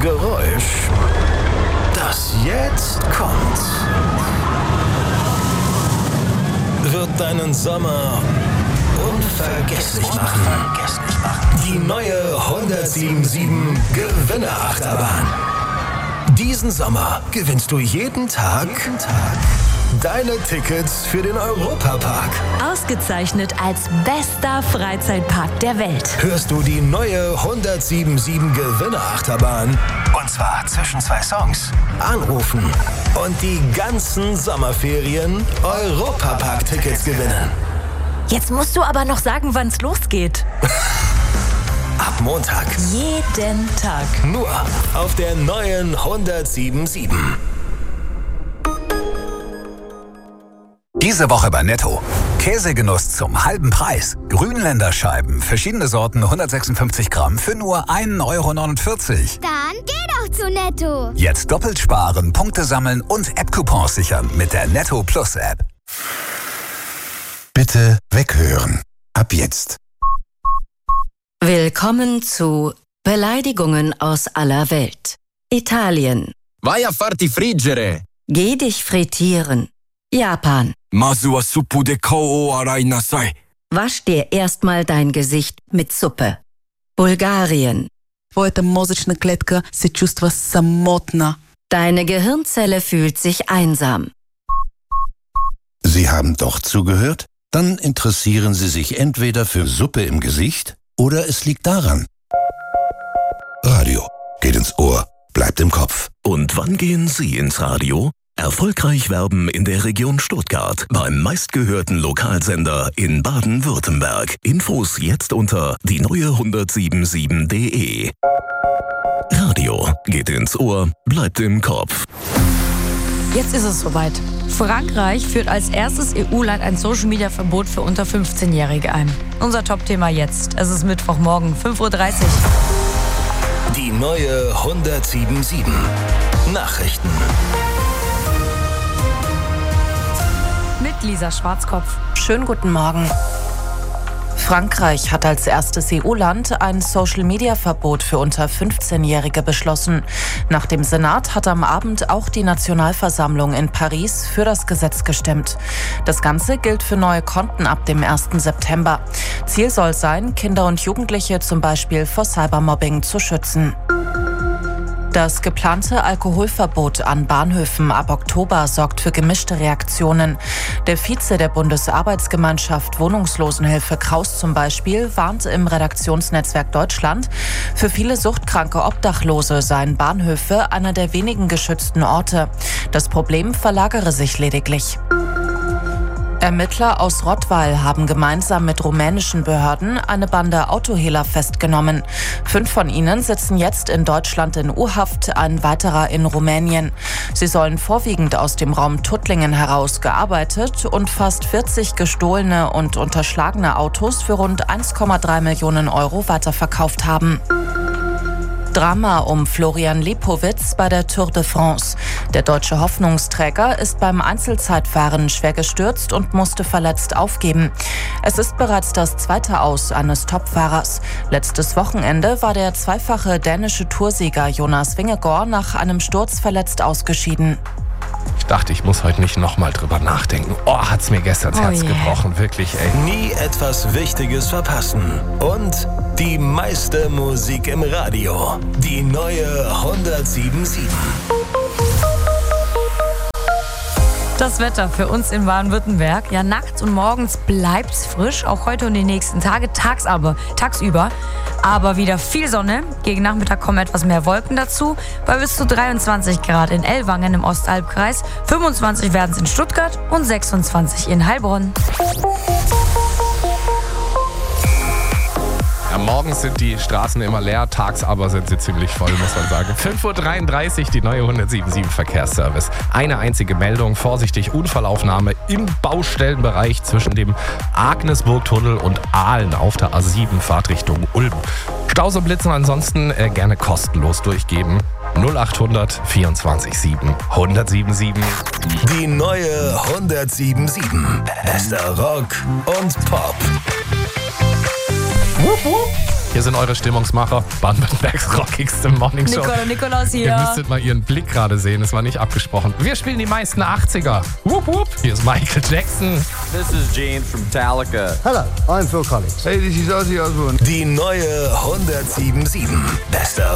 Geräusch, das jetzt kommt, wird deinen Sommer unvergesslich machen. Die neue 1077 Gewinnerachterbahn. Diesen Sommer gewinnst du jeden Tag deine Tickets für den Europapark. Ausgezeichnet als bester Freizeitpark der Welt. Hörst du die neue 1077 Gewinnerachterbahn? Und zwar zwischen 2 Songs. Anrufen und die ganzen Sommerferien Europapark-Tickets gewinnen. Jetzt musst du aber noch sagen, wann es losgeht. Ab Montag. Jeden Tag. Nur auf der neuen 1077. Diese Woche bei Netto. Käsegenuss zum halben Preis. Grünländerscheiben, verschiedene Sorten, 156 Gramm für nur 1,49 €. Dann geh doch zu Netto. Jetzt doppelt sparen, Punkte sammeln und App-Coupons sichern mit der Netto Plus App. Bitte weghören. Ab jetzt. Willkommen zu Beleidigungen aus aller Welt. Italien. Vai a farti friggere. Geh dich frittieren. Japan. Masu wa suppu de kou o arai nasai. Wasch dir erstmal dein Gesicht mit Suppe. Bulgarien. Твоята мозъчна клетка се чувства самотна. Deine Gehirnzelle fühlt sich einsam. Sie haben doch zugehört? Dann interessieren Sie sich entweder für Suppe im Gesicht oder es liegt daran. Radio geht ins Ohr, bleibt im Kopf. Und wann gehen Sie ins Radio? Erfolgreich werben in der Region Stuttgart beim meistgehörten Lokalsender in Baden-Württemberg. Infos jetzt unter die neue1077.de. Radio geht ins Ohr, bleibt im Kopf. Jetzt ist es soweit. Frankreich führt als erstes EU-Land ein Social-Media-Verbot für unter 15-Jährige ein. Unser Top-Thema jetzt. Es ist Mittwochmorgen, 5:30 Uhr. Die neue 1077 Nachrichten. Mit Lisa Schwarzkopf. Schönen guten Morgen. Frankreich hat als erstes EU-Land ein Social-Media-Verbot für unter 15-Jährige beschlossen. Nach dem Senat hat am Abend auch die Nationalversammlung in Paris für das Gesetz gestimmt. Das Ganze gilt für neue Konten ab dem 1. September. Ziel soll sein, Kinder und Jugendliche zum Beispiel vor Cybermobbing zu schützen. Das geplante Alkoholverbot an Bahnhöfen ab Oktober sorgt für gemischte Reaktionen. Der Vize der Bundesarbeitsgemeinschaft Wohnungslosenhilfe Kraus zum Beispiel warnt im Redaktionsnetzwerk Deutschland, für viele suchtkranke Obdachlose seien Bahnhöfe einer der wenigen geschützten Orte. Das Problem verlagere sich lediglich. Ermittler aus Rottweil haben gemeinsam mit rumänischen Behörden eine Bande Autohehler festgenommen. 5 von ihnen sitzen jetzt in Deutschland in U-Haft, ein weiterer in Rumänien. Sie sollen vorwiegend aus dem Raum Tuttlingen heraus gearbeitet und fast 40 gestohlene und unterschlagene Autos für rund 1,3 Millionen € weiterverkauft haben. Drama um Florian Lipowitz bei der Tour de France. Der deutsche Hoffnungsträger ist beim Einzelzeitfahren schwer gestürzt und musste verletzt aufgeben. Es ist bereits das 2. Aus eines Topfahrers. Letztes Wochenende war der zweifache dänische Toursieger Jonas Vingegaard nach einem Sturz verletzt ausgeschieden. Ich dachte, ich muss heute nicht nochmal drüber nachdenken. Oh, hat's mir gestern das Herz gebrochen. Wirklich, ey. Nie etwas Wichtiges verpassen. Und die meiste Musik im Radio. Die neue 1077. Das Wetter für uns in Baden-Württemberg. Ja, nachts und morgens bleibt's frisch, auch heute und die nächsten Tage, tagsüber. Aber wieder viel Sonne. Gegen Nachmittag kommen etwas mehr Wolken dazu. Bei bis zu 23 Grad in Ellwangen im Ostalbkreis, 25 werden es in Stuttgart und 26 in Heilbronn. Ja, morgens sind die Straßen immer leer, tags aber sind sie ziemlich voll, muss man sagen. 5:33 Uhr, die neue 1077 Verkehrsservice. Eine einzige Meldung, vorsichtig, Unfallaufnahme im Baustellenbereich zwischen dem Agnesburg-Tunnel und Ahlen auf der A7, Fahrtrichtung Ulm. Staus und Blitzen ansonsten gerne kostenlos durchgeben. 0800 24 7 1077. Die neue 1077. Bester Rock und Pop. Wupp, wupp. Hier sind eure Stimmungsmacher. Baden-Württembergs rockigste Morningshow. Nicole und Nikolaus hier. Ihr müsstet mal ihren Blick gerade sehen, es war nicht abgesprochen. Wir spielen die meisten 80er. Whoop, whoop. Hier ist Michael Jackson. This is James from Metallica. Hello, I'm Phil Collins. Hey, this is Ozzy Osbourne. Die neue 107.7. Beste